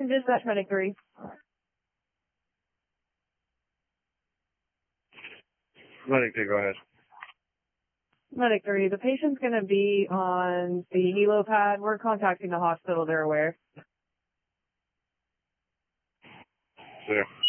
Dispatch Medic 3. Medic 2, go ahead. Medic 3, the patient's going to be on the helo pad. We're contacting the hospital. They're aware. Sure.